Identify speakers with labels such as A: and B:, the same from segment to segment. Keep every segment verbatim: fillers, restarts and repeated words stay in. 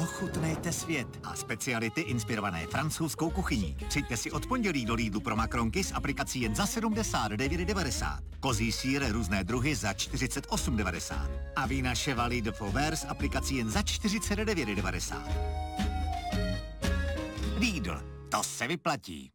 A: Ochutnejte svět a speciality inspirované francouzskou kuchyní. Přijďte si od pondělí do Lidlu pro makronky s aplikací jen za sedmdesát devět devadesát. Kozí sýr různé druhy za čtyřicet osm devadesát. A vína Chevalier de Fauvert s aplikací jen za čtyřicet devět devadesát. Lidl, to se vyplatí.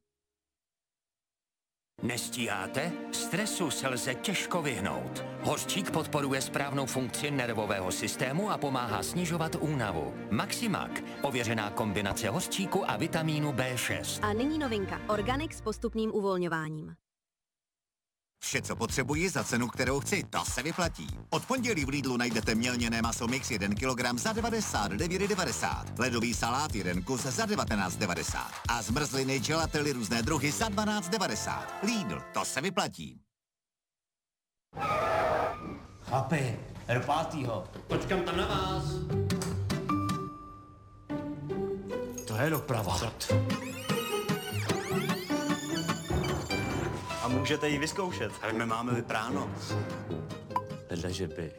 B: Nestíháte? Stresu se lze těžko vyhnout. Hořčík podporuje správnou funkci nervového systému a pomáhá snižovat únavu. Maximak, ověřená kombinace hořčíku a vitamínu bé šest.
C: A nyní novinka. Organic s postupným uvolňováním.
A: Vše, co potřebuji za cenu, kterou chci, to se vyplatí. Od pondělí v Lidlu najdete mělněné maso mix jeden kilogram za devadesát devět devadesát, ledový salát jeden kus za devatenáct devadesát a zmrzliny gelately různé druhy za dvanáct devadesát. Lidl, to se vyplatí.
D: Chlapi, rpátýho.
E: Počkám tam na vás.
D: To je doprava.
E: A můžete ji vyzkoušet.
D: Ale my máme vypráno. Vedle že by.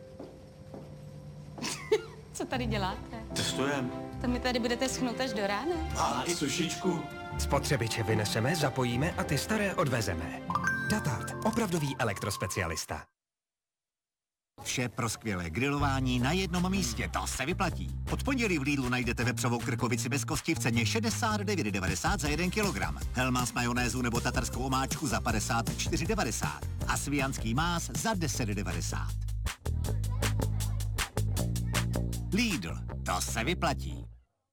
F: Co tady děláte?
D: Testujem.
F: To mi tady budete schnout až do rána.
D: Mám i sušičku.
G: Spotřebiče vyneseme, zapojíme a ty staré odvezeme. Datart, opravdový elektrospecialista.
A: Vše pro skvělé grilování na jednom místě, to se vyplatí. Od pondělí v Lidlu najdete vepřovou krkovici bez kosti v ceně šedesát devět devadesát za jeden kilogram. Hellmann's majonézu nebo tatarskou omáčku za padesát čtyři devadesát. A svijanský más za deset devadesát. Lidl, to se vyplatí.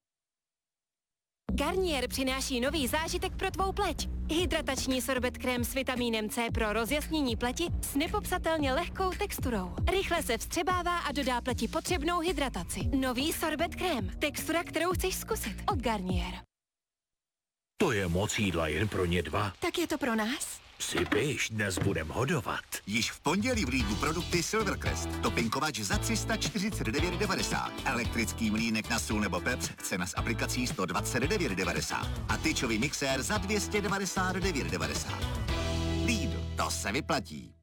C: Garnier přináší nový zážitek pro tvou pleť. Hydratační sorbet krém s vitamínem C pro rozjasnění pleti s nepopsatelně lehkou texturou. Rychle se vstřebává a dodá pleti potřebnou hydrataci. Nový sorbet krém. Textura, kterou chceš zkusit. Od Garnier.
H: To je moc jídla jen pro ně dva.
C: Tak je to pro nás?
H: Si běž, dnes budem hodovat.
A: Již v pondělí v Lidlu produkty Silvercrest. Topinkovač za tři sta čtyřicet devět devadesát. Elektrický mlýnek na sůl nebo pepř, cena s aplikací sto dvacet devět devadesát. A tyčový mixér za dvě stě devadesát devět devadesát. Lidl, to se vyplatí.